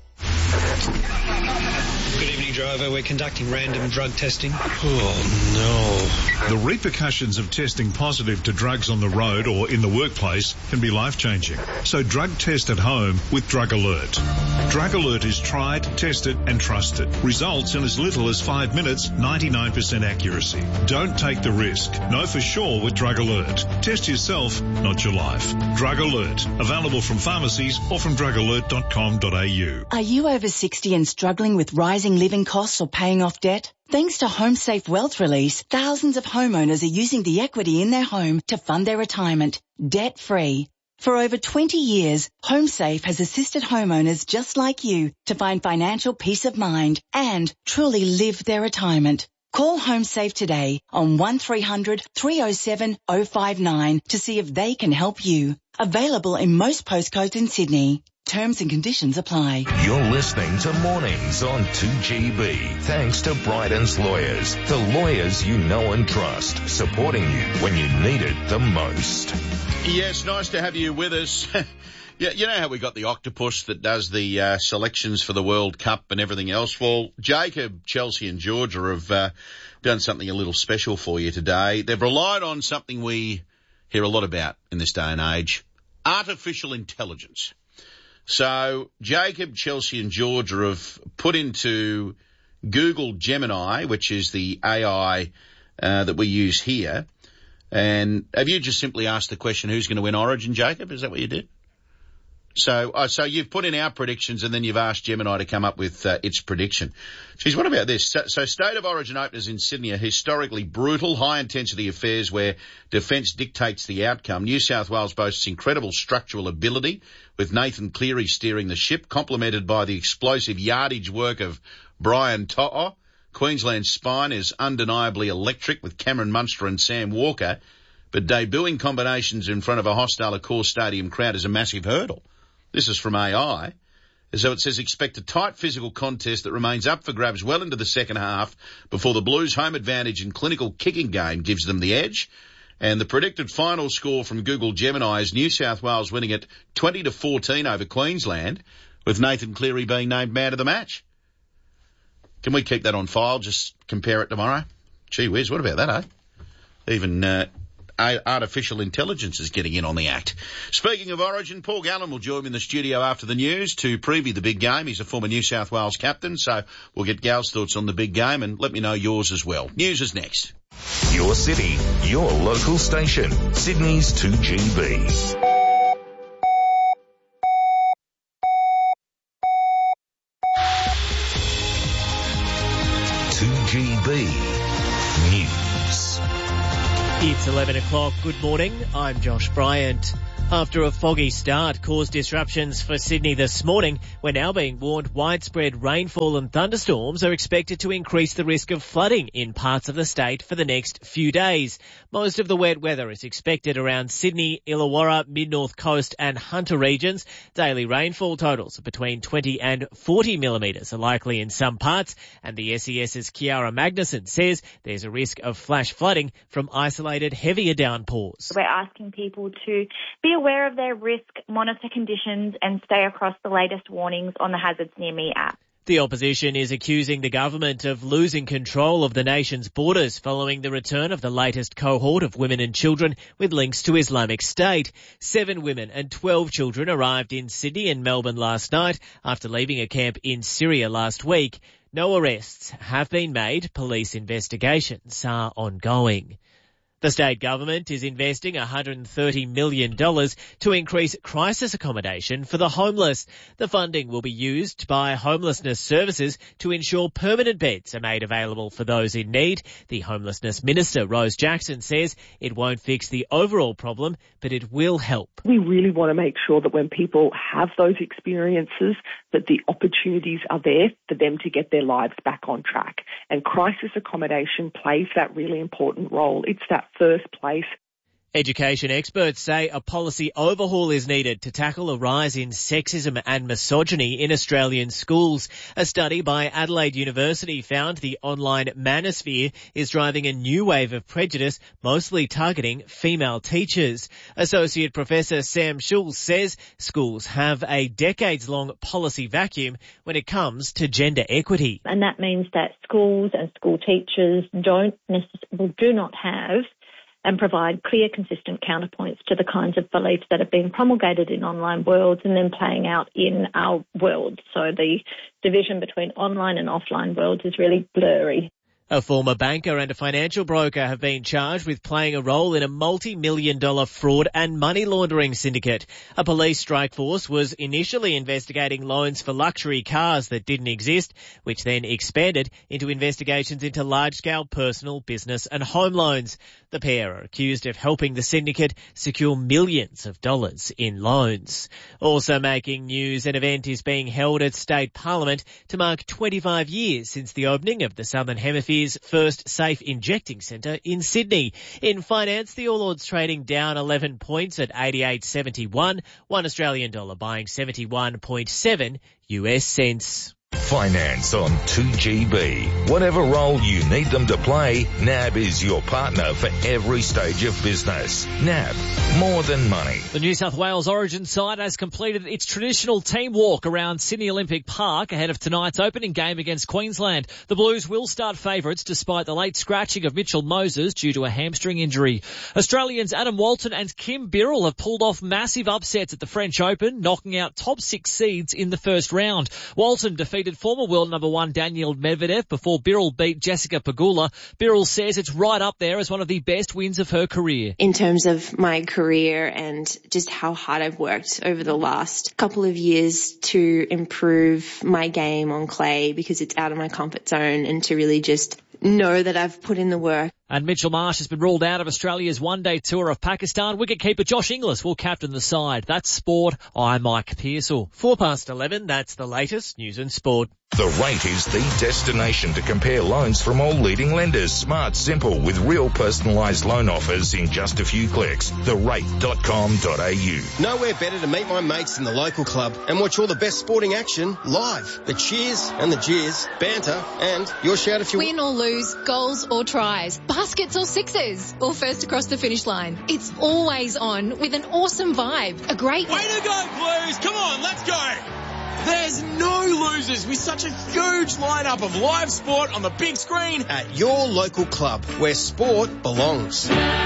Good evening, driver. We're conducting random drug testing. Oh, no. The repercussions of testing positive to drugs on the road or in the workplace can be life-changing. So drug test at home with Drug Alert. Drug Alert is tried, tested and trusted. Results in as little as five minutes, ninety-nine percent accuracy. Don't take the risk. Know for sure with Drug Alert. Test yourself, not your life. Drug Alert. Available from pharmacies or from drug alert dot com dot a u. Are you over sixty and struggling with rising living costs or paying off debt? Thanks to HomeSafe Wealth Release, thousands of homeowners are using the equity in their home to fund their retirement, debt-free. For over twenty years, HomeSafe has assisted homeowners just like you to find financial peace of mind and truly live their retirement. Call HomeSafe today on one three hundred three oh seven oh five nine to see if they can help you. Available in most postcodes in Sydney. Terms and conditions apply. You're listening to Mornings on two G B. Thanks to Bryden's Lawyers, the lawyers you know and trust, supporting you when you need it the most. Yes, nice to have you with us. Yeah, you know how we got the octopus that does the uh, selections for the World Cup and everything else? Well, Jacob, Chelsea and Georgia have uh, done something a little special for you today. They've relied on something we hear a lot about in this day and age, artificial intelligence. So Jacob, Chelsea and Georgia have put into Google Gemini, which is the A I uh, that we use here. And have you just simply asked the question, who's going to win Origin, Jacob? Is that what you did? So, uh, so you've put in our predictions and then you've asked Gemini to come up with uh, its prediction. Geez, what about this? So, so State of Origin openers in Sydney are historically brutal, high-intensity affairs where defence dictates the outcome. New South Wales boasts incredible structural ability, with Nathan Cleary steering the ship, complemented by the explosive yardage work of Brian To'o. Queensland's spine is undeniably electric, with Cameron Munster and Sam Walker, but debuting combinations in front of a hostile Accor Stadium crowd is a massive hurdle. This is from A I. So it says expect a tight physical contest that remains up for grabs well into the second half before the Blues' home advantage and clinical kicking game gives them the edge. And the predicted final score from Google Gemini is New South Wales winning it twenty to fourteen over Queensland, with Nathan Cleary being named man of the match. Can we keep that on file? Just compare it tomorrow? Gee whiz, what about that, eh? Even uh, artificial intelligence is getting in on the act. Speaking of Origin, Paul Gallen will join me in the studio after the news to preview the big game. He's a former New South Wales captain, so we'll get Gal's thoughts on the big game and let me know yours as well. News is next. Your city, your local station, Sydney's two G B. two G B News. It's eleven o'clock. Good morning. I'm Josh Bryant. After a foggy start caused disruptions for Sydney this morning, we're now being warned widespread rainfall and thunderstorms are expected to increase the risk of flooding in parts of the state for the next few days. Most of the wet weather is expected around Sydney, Illawarra, Mid-North Coast and Hunter regions. Daily rainfall totals of between twenty and forty millimetres are likely in some parts, and the S E S's Kiara Magnuson says there's a risk of flash flooding from isolated heavier downpours. We're asking people to be aware of their risk, monitor conditions and stay across the latest warnings on the Hazards Near Me app. The opposition is accusing the government of losing control of the nation's borders following the return of the latest cohort of women and children with links to Islamic State. Seven women and twelve children arrived in Sydney and Melbourne last night after leaving a camp in Syria last week. No arrests have been made. Police investigations are ongoing. The state government is investing one hundred thirty million dollars to increase crisis accommodation for the homeless. The funding will be used by Homelessness Services to ensure permanent beds are made available for those in need. The Homelessness Minister, Rose Jackson, says it won't fix the overall problem, but it will help. We really want to make sure that when people have those experiences, that the opportunities are there for them to get their lives back on track. And crisis accommodation plays that really important role. It's that first place. Education experts say a policy overhaul is needed to tackle a rise in sexism and misogyny in Australian schools. A study by Adelaide University found the online manosphere is driving a new wave of prejudice, mostly targeting female teachers. Associate Professor Sam Schulz says schools have a decades-long policy vacuum when it comes to gender equity. And that means that schools and school teachers don't necessarily, do not have and provide clear, consistent counterpoints to the kinds of beliefs that have been promulgated in online worlds and then playing out in our world. So the division between online and offline worlds is really blurry. A former banker and a financial broker have been charged with playing a role in a multi-million dollar fraud and money laundering syndicate. A police strike force was initially investigating loans for luxury cars that didn't exist, which then expanded into investigations into large-scale personal, business and home loans. The pair are accused of helping the syndicate secure millions of dollars in loans. Also making news, an event is being held at State Parliament to mark twenty-five years since the opening of the Southern Hemisphere's first safe injecting centre in Sydney. In finance, the All Ords trading down eleven points at eighty-eight seventy-one, one Australian dollar buying seventy-one point seven U S cents. Finance on two G B. Whatever role you need them to play, N A B is your partner for every stage of business. N A B, more than money. The New South Wales Origin side has completed its traditional team walk around Sydney Olympic Park ahead of tonight's opening game against Queensland. The Blues will start favourites despite the late scratching of Mitchell Moses due to a hamstring injury. Australians Adam Walton and Kim Birrell have pulled off massive upsets at the French Open, knocking out top six seeds in the first round. Walton defeated former world number one Daniil Medvedev before Birrell beat Jessica Pegula. Birrell says it's right up there as one of the best wins of her career. In terms of my career and just how hard I've worked over the last couple of years to improve my game on clay because it's out of my comfort zone and to really just know that I've put in the work. And Mitchell Marsh has been ruled out of Australia's one-day tour of Pakistan. Wicketkeeper Josh Inglis will captain the side. That's sport. I'm Mike Pearsall. Four past eleven, that's the latest news and sport. The Rate is the destination to compare loans from all leading lenders. Smart, simple, with real personalised loan offers in just a few clicks. the rate dot com dot a u. Nowhere better to meet my mates in the local club and watch all the best sporting action live. The cheers and the jeers, banter, and your shout if you win or lose, goals or tries, baskets or sixes, or first across the finish line. It's always on with an awesome vibe. A great way to go, Blues! Come on, let's go! There's no losers with such a huge lineup of live sport on the big screen at your local club where sport belongs.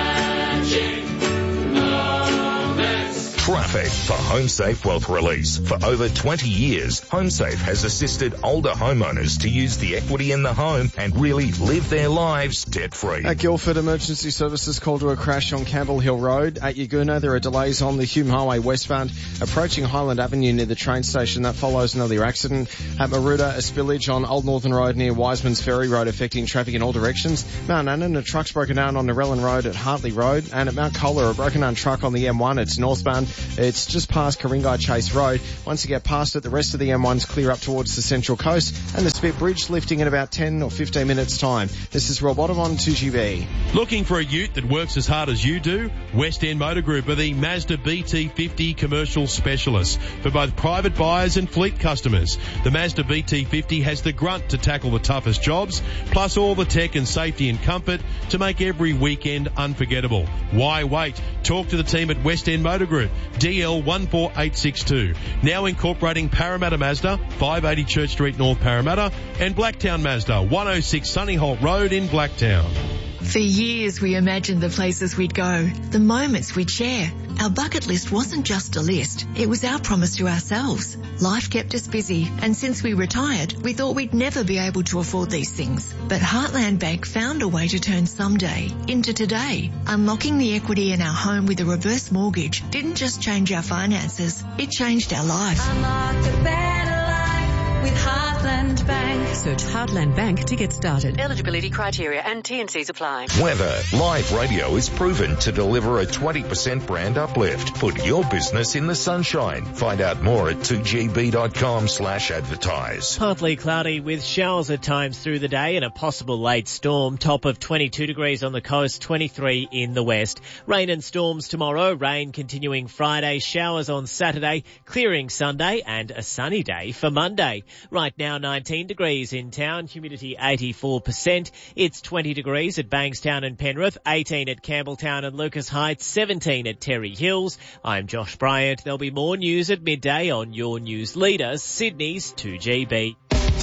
Traffic for HomeSafe Wealth Release. For over twenty years, HomeSafe has assisted older homeowners to use the equity in the home and really live their lives debt-free. At Guildford, emergency services called to a crash on Campbell Hill Road. At Yagoona, there are delays on the Hume Highway westbound, approaching Highland Avenue near the train station. That follows another accident. At Maruda, a spillage on Old Northern Road near Wiseman's Ferry Road affecting traffic in all directions. Mount Annan, a truck's broken down on Narellan Road at Hartley Road. And at Mount Colah, a broken down truck on the M one. It's northbound. It's just past Karingai Chase Road. Once you get past it, the rest of the M one's clear up towards the Central Coast, and the Spit Bridge lifting in about ten or fifteen minutes' time. This is Rob Bottom on two G B. Looking for a ute that works as hard as you do? West End Motor Group are the Mazda B T fifty commercial specialists for both private buyers and fleet customers. The Mazda B T fifty has the grunt to tackle the toughest jobs, plus all the tech and safety and comfort to make every weekend unforgettable. Why wait? Talk to the team at West End Motor Group. D L one four eight six two. Now incorporating Parramatta Mazda, five eighty Church Street, North Parramatta, and Blacktown Mazda, one oh six Sunny Holt Road in Blacktown. For years we imagined the places we'd go, the moments we'd share. Our bucket list wasn't just a list, it was our promise to ourselves. Life kept us busy, and since we retired, we thought we'd never be able to afford these things. But Heartland Bank found a way to turn someday into today. Unlocking the equity in our home with a reverse mortgage didn't just change our finances, it changed our life. Unlock a better life with Heartland Bank. Search Heartland Bank to get started. Eligibility criteria and T and Cs apply. Weather. Live radio is proven to deliver a twenty percent brand uplift. Put your business in the sunshine. Find out more at two g b dot com slash advertise. Partly cloudy with showers at times through the day and a possible late storm. Top of twenty-two degrees on the coast, twenty-three in the west. Rain and storms tomorrow. Rain continuing Friday. Showers on Saturday. Clearing Sunday and a sunny day for Monday. Right now nineteen degrees in town. Humidity eighty-four percent. It's twenty degrees at Bankstown and Penrith. eighteen at Campbelltown and Lucas Heights. seventeen at Terry Hills. I'm Josh Bryant. There'll be more news at midday on your news leader, Sydney's two G B.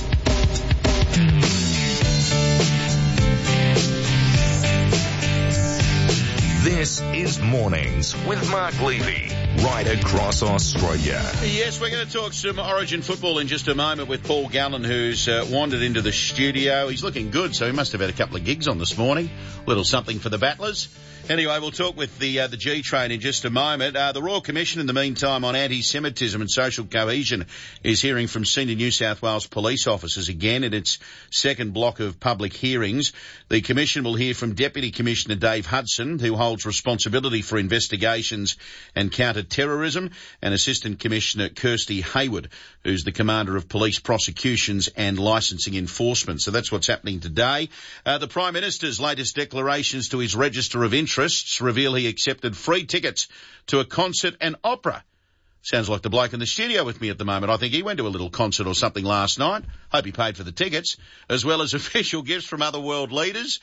This is Mornings with Mark Levy, right across Australia. Yes, we're going to talk some Origin football in just a moment with Paul Gallen, who's uh, wandered into the studio. He's looking good, so he must have had a couple of gigs on this morning. A little something for the Battlers. Anyway, we'll talk with the uh, the G-Train in just a moment. Uh, the Royal Commission, in the meantime, on anti-Semitism and social cohesion is hearing from senior New South Wales police officers again in its second block of public hearings. The Commission will hear from Deputy Commissioner Dave Hudson, who holds responsibility for investigations and counter-terrorism, and Assistant Commissioner Kirsty Hayward, who's the Commander of Police Prosecutions and Licensing Enforcement. So that's what's happening today. Uh, the Prime Minister's latest declarations to his Register of Interests reveal he accepted free tickets to a concert and opera. Sounds like the bloke in the studio with me at the moment. I think he went to a little concert or something last night. Hope he paid for the tickets, as well as official gifts from other world leaders.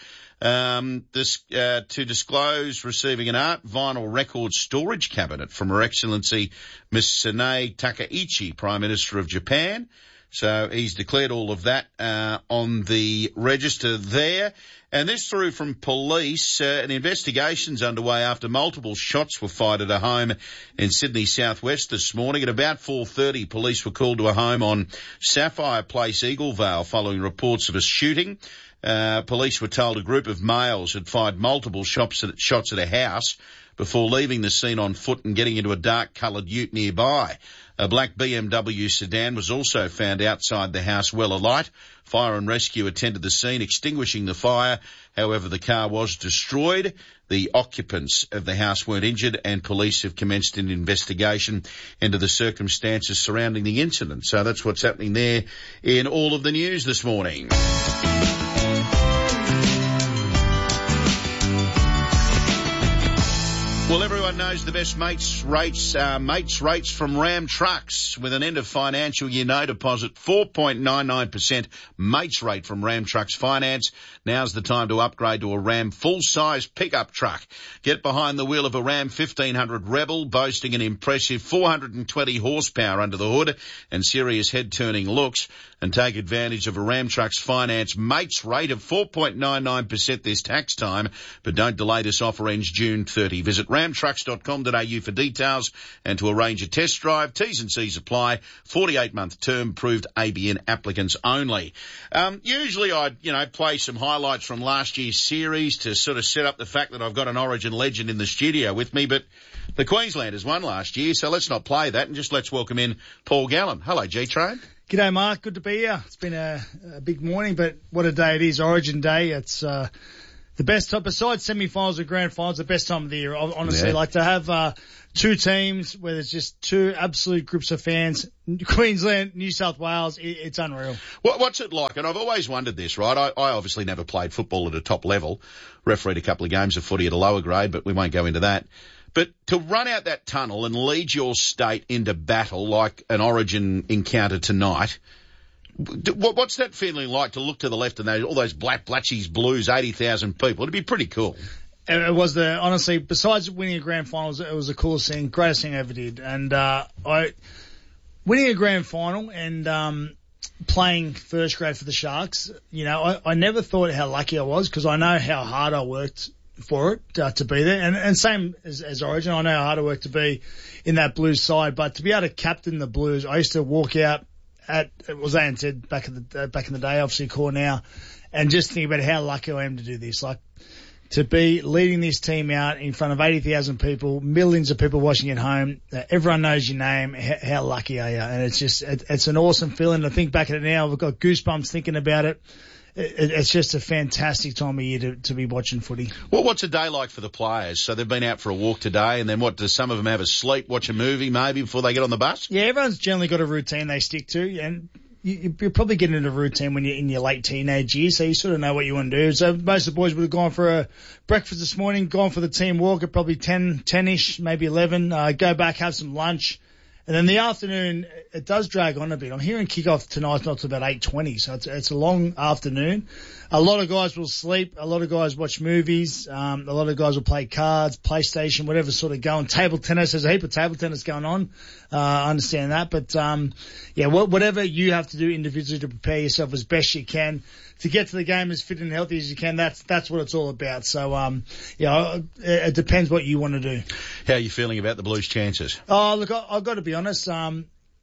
Um, this, uh, to disclose receiving an art vinyl record storage cabinet from Her Excellency Miss Sanae Takaichi, Prime Minister of Japan. So he's declared all of that uh, on the register there. And this through from police. Uh, an investigation's underway after multiple shots were fired at a home in Sydney southwest this morning. At about four thirty, police were called to a home on Sapphire Place, Eaglevale, following reports of a shooting. Uh, police were told a group of males had fired multiple shots at, shots at a house before leaving the scene on foot and getting into a dark-coloured ute nearby. A black B M W sedan was also found outside the house well alight. Fire and rescue attended the scene, extinguishing the fire. However, the car was destroyed. The occupants of the house weren't injured, and police have commenced an investigation into the circumstances surrounding the incident. So that's what's happening there in all of the news this morning. Well, everyone knows the best mates rates, uh, mates rates from Ram Trucks with an end of financial year no deposit, four point nine nine percent mates rate from Ram Trucks Finance. Now's the time to upgrade to a Ram full-size pickup truck. Get behind the wheel of a Ram fifteen hundred Rebel, boasting an impressive four hundred twenty horsepower under the hood and serious head-turning looks, and take advantage of a Ram Trucks Finance mates rate of four point nine nine percent this tax time. But don't delay, this offer ends June thirtieth. Visit ram trucks dot com dot a u for details and to arrange a test drive. T's and C's apply. forty-eight month term, approved A B N applicants only. Um, usually I'd, you know, play some highlights from last year's series to sort of set up the fact that I've got an Origin legend in the studio with me, but the Queenslanders won last year, so let's not play that and just let's welcome in Paul Gallen. Hello, G-Trade. G'day, Mark. Good to be here. It's been a, a big morning, but what a day it is, Origin Day. It's uh, the best time, besides semi-finals and grand finals, the best time of the year, honestly. Yeah. Like to have uh, two teams where there's just two absolute groups of fans, Queensland, New South Wales, it, it's unreal. What, what's it like? And I've always wondered this, right? I, I obviously never played football at a top level, refereed a couple of games of footy at a lower grade, but we won't go into that. But to run out that tunnel and lead your state into battle like an Origin encounter tonight, what's that feeling like to look to the left and those, all those black blatchies blues, eighty thousand people? It'd be pretty cool. It was the, honestly, besides winning a grand final, it was the coolest thing, greatest thing I ever did. And, uh, I, winning a grand final and, um, playing first grade for the Sharks, you know, I, I never thought how lucky I was because I know how hard I worked for it, uh, to be there. And, and same as, as Origin, I know how hard I worked to be in that Blues side, but to be able to captain the Blues, I used to walk out at, it was A N Z back in the, uh, back in the day, obviously Core now, and just think about how lucky I am to do this. Like, to be leading this team out in front of eighty thousand people, millions of people watching at home, uh, everyone knows your name, h- how lucky are you? And it's just, it, it's an awesome feeling. I think back at it now, I've got goosebumps thinking about it. It, it's just a fantastic time of year to, to be watching footy. Well, what's a day like for the players? So they've been out for a walk today, and then what, do some of them have a sleep, watch a movie maybe before they get on the bus? Yeah, everyone's generally got a routine they stick to, and you, you're probably getting into a routine when you're in your late teenage years, so you sort of know what you want to do. So most of the boys would have gone for a breakfast this morning, gone for the team walk at probably ten, ten-ish, maybe eleven, uh, go back, have some lunch. And then the afternoon, it does drag on a bit. I'm hearing kick-off tonight not to about eight twenty, so it's, it's a long afternoon. A lot of guys will sleep. A lot of guys watch movies. Um, a lot of guys will play cards, PlayStation, whatever sort of going. Table tennis, there's a heap of table tennis going on. Uh, I understand that. But, um, yeah, whatever you have to do individually to prepare yourself as best you can to get to the game as fit and healthy as you can, that's that's what it's all about. So, um, yeah, it, it depends what you want to do. How are you feeling about the Blues' chances? Oh, look, I, I've got to be honest. Um,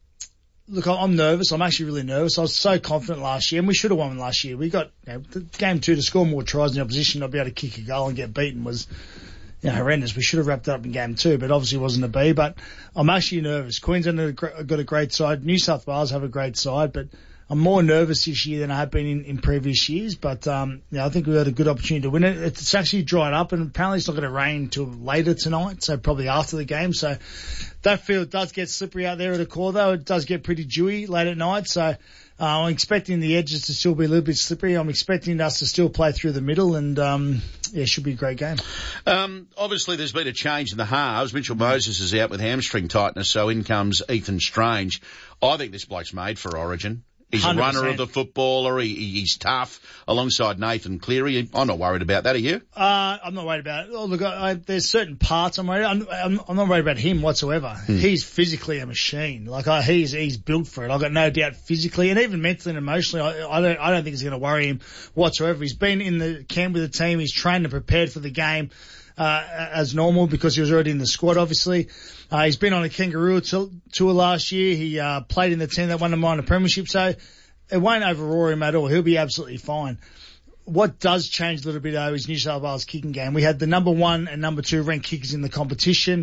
look, I'm nervous. I'm actually really nervous. I was so confident last year, and we should have won last year. We got, you know, the game two to score more tries in the opposition, not be able to kick a goal and get beaten was, you know, horrendous. We should have wrapped it up in game two, but obviously wasn't to be. But I'm actually nervous. Queensland have got a great side. New South Wales have a great side, but I'm more nervous this year than I have been in, in previous years, but um, yeah, I think we had a good opportunity to win it. It's actually dried up, and apparently it's not going to rain until later tonight, so probably after the game. So that field does get slippery out there at the core, though. It does get pretty dewy late at night, so uh, I'm expecting the edges to still be a little bit slippery. I'm expecting us to still play through the middle, and um, yeah, it should be a great game. Um, obviously, there's been a change in the halves. Mitchell Moses is out with hamstring tightness, so in comes Ethan Strange. I think this bloke's made for Origin. He's a runner of the footballer. He, he's tough alongside Nathan Cleary. I'm not worried about that. Are you? Uh, I'm not worried about it. Oh, look, I, I, there's certain parts I'm worried. I'm, I'm, I'm not worried about him whatsoever. Hmm. He's physically a machine. Like I, he's he's built for it. I've got no doubt physically and even mentally and emotionally. I, I don't I don't think it's going to worry him whatsoever. He's been in the camp with the team. He's trained and prepared for the game. Uh, as normal because he was already in the squad, obviously. Uh, he's been on a kangaroo t- tour last year. He, uh, played in the team that won the minor premiership, so it won't overawe him at all. He'll be absolutely fine. What does change a little bit, though, is New South Wales kicking game. We had the number one and number two ranked kickers in the competition.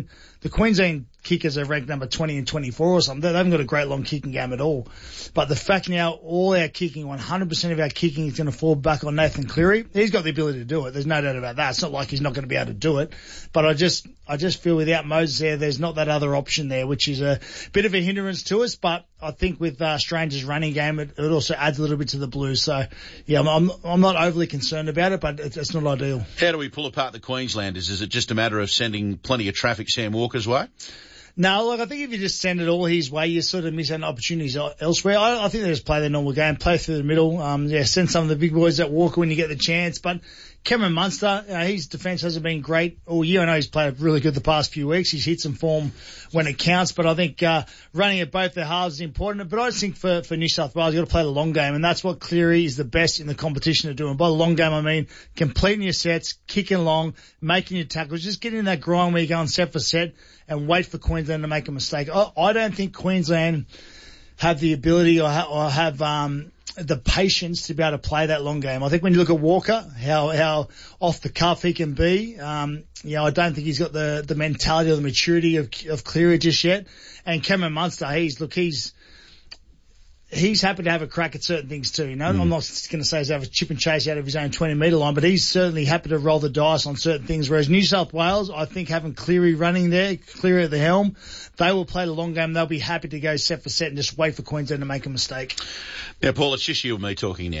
the Queensland kickers are ranked number twenty and twenty-four or something. They haven't got a great long kicking game at all. But the fact now all our kicking, one hundred percent of our kicking is going to fall back on Nathan Cleary. He's got the ability to do it. There's no doubt about that. It's not like he's not going to be able to do it. But I just, I just feel without Moses there, there's not that other option there, which is a bit of a hindrance to us. But I think with uh, Stranger's running game, it, it also adds a little bit to the Blues. So, yeah, I'm, I'm, I'm not overly concerned about it, but it's, it's not ideal. How do we pull apart the Queenslanders? Is it just a matter of sending plenty of traffic Sam Walker's way? No, look, I think if you just send it all his way, you sort of miss out on opportunities elsewhere. I, I think they just play their normal game, play through the middle. Um, yeah, send some of the big boys at Walker when you get the chance. But Cameron Munster, you know, his defence hasn't been great all year. I know he's played really good the past few weeks. He's hit some form when it counts. But I think uh, running at both their halves is important. But I just think for, for New South Wales, you've got to play the long game. And that's what Cleary is the best in the competition to do. And by the long game, I mean completing your sets, kicking long, making your tackles, just getting in that grind where you're going set for set and wait for Queensland to make a mistake. I, I don't think Queensland have the ability or, ha- or have um, the patience to be able to play that long game. I think when you look at Walker, how how off the cuff he can be, um, you know, I don't think he's got the, the mentality or the maturity of of Cleary just yet. And Cameron Munster, he's look, he's he's happy to have a crack at certain things too. You know, mm. I'm not going to say he's have a chip and chase out of his own twenty metre line, but he's certainly happy to roll the dice on certain things. Whereas New South Wales, I think having Cleary running there, Cleary at the helm, they will play the long game. They'll be happy to go set for set and just wait for Queensland to make a mistake. Now, Paul, it's just you and me talking now.